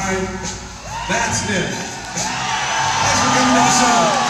right, that's it. Thanks for coming to the show.